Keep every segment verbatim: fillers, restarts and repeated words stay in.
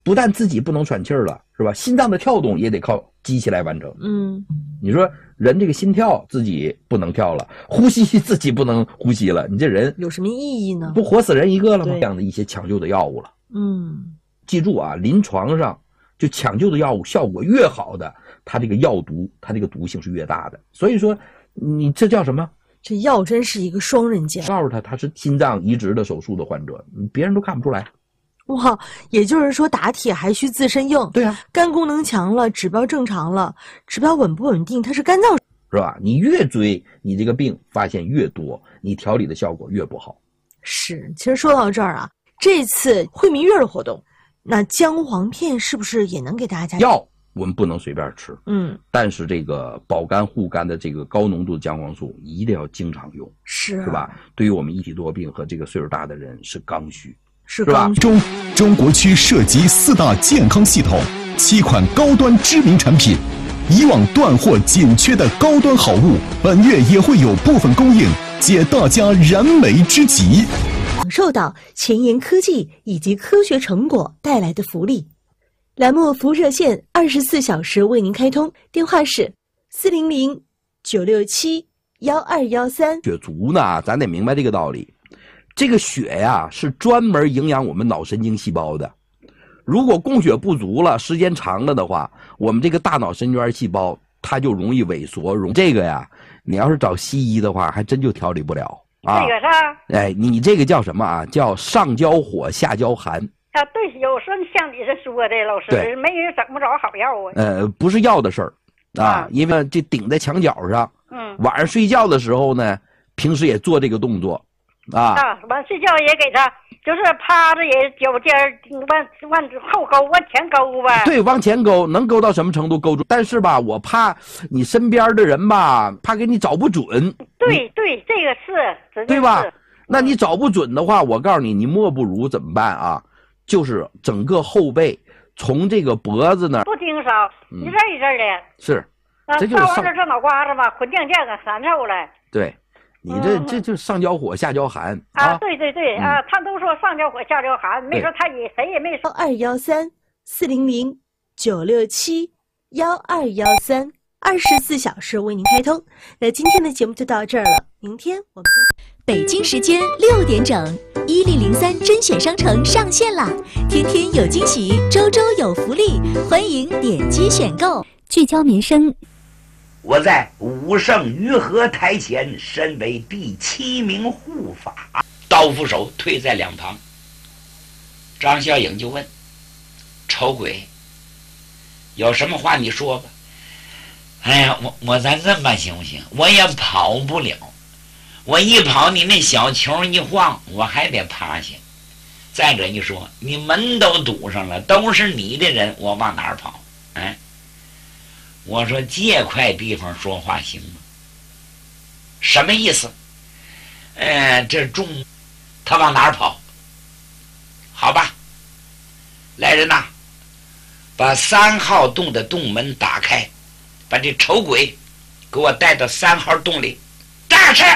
不但自己不能喘气儿了，是吧？心脏的跳动也得靠机器来完成。 嗯， 你说人这个心跳自己不能跳了，呼吸自己不能呼吸了，你这人有什么意义呢？ 不活死人一个了吗？这样的一些抢救的药物了。 嗯， 记住啊，临床上就抢救的药物效果越好的，它这个药毒，它这个毒性是越大的。所以说，你这叫什么？ 这药真是一个双刃剑。 告诉他他是心脏移植的手术的患者，别人都看不出来。 哇，也就是说打铁还需自身硬。 对啊， 肝功能强了，指标正常了，指标稳不稳定，它是肝脏是吧？你越追，你这个病发现越多，你调理的效果越不好。 是，其实说到这儿啊，这次惠民月的活动，那姜黄片是不是也能给大家？ 药我们不能随便吃， 嗯， 但是这个保肝护肝的这个高浓度的姜黄素一定要经常用， 是是吧？对于我们一体多病和这个岁数大的人是刚需。 是吧？ 中中国区涉及四大健康系统，七款高端知名产品，以往断货紧缺的高端好物，本月也会有部分供应，解大家燃眉之急。 享受到前沿科技以及科学成果带来的福利。栏目服务热线二十四小时为您开通，电话是四零零九六七幺二幺三。 血足呢，咱得明白这个道理。这个血呀是专门营养我们脑神经细胞的，如果供血不足了，时间长了的话，我们这个大脑神经元细胞它就容易萎缩。容这个呀，你要是找西医的话，还真就调理不了啊。 这个啥？ 哎，你这个叫什么啊？叫上焦火，下焦寒。 啊，对，有时候像你这说的，老师没人整不着好药啊。 呃，不是药的事儿啊，啊因为这顶在墙角上， 嗯， 晚上睡觉的时候呢，平时也做这个动作。啊啊！完睡觉也给他，就是趴着也脚尖往往后勾，往前勾呗。 对，往前勾，能勾到什么程度勾住？但是吧，我怕你身边的人吧，怕给你找不准。 对对，这个是， 对吧？那你找不准的话，我告诉你，你莫不如怎么办啊？就是整个后背从这个脖子那儿不盯梢，一阵一阵的。 是，这就是上完了这脑瓜子吧，混酱酱啊，难受了。 对。你这这就上焦火下焦寒啊！对对对啊，他都说上焦火下焦寒，没说他也谁也没说。 二幺三四零零九六七幺二幺三，二十四小时为您开通。那今天的节目就到这儿了，明天我们再。 北京时间六点整，一零零三甄选商城上线啦！天天有惊喜，周周有福利，欢迎点击选购。聚焦民生。 我在武圣于和台前身为第七名护法，刀斧手退在两旁。张小颖就问：“丑鬼，有什么话你说吧。”哎呀，我我咱这么办行不行？我也跑不了，我一跑你那小球一晃，我还得趴下。再者一说，你门都堵上了，都是你的人，我往哪儿跑？哎。我说这块地方说话行吗？什么意思？呃，这中他往哪儿跑？好吧，来人呐，把三号洞的洞门打开，把这丑鬼给我带到三号洞里。大事！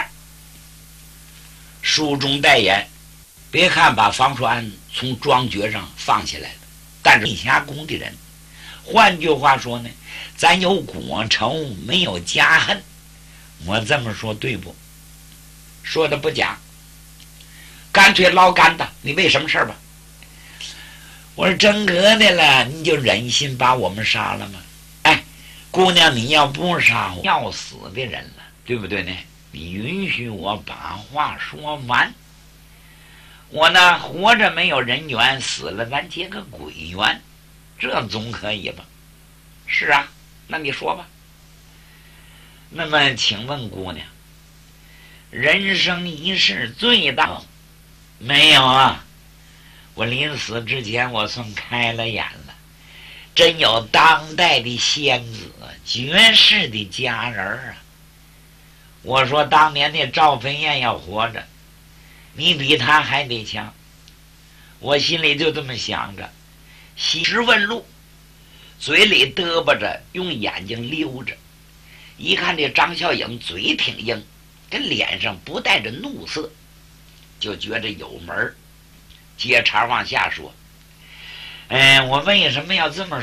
书中代言，别看把房叔安从庄爵上放下来了，但是地下宫的人，换句话说呢，咱有国仇没有家恨，我这么说对不？说的不假，干脆捞干的，你为什么事儿吧？我说真格的了，你就忍心把我们杀了吗？哎，姑娘，你要不杀我，要死的人了，对不对呢？你允许我把话说完。我呢，活着没有人缘，死了咱结个鬼缘，这总可以吧？是啊，那你说吧。那么请问姑娘，人生一世最大没有啊？我临死之前我算开了眼了，真有当代的仙子，绝世的佳人啊！我说当年那赵飞燕要活着，你比他还得强。我心里就这么想着，细时问路，嘴里嘚啵着，用眼睛溜着。一看这张小颖嘴挺硬，跟脸上不带着怒色，就觉着有门儿。接茬往下说， 嗯，我为什么要这么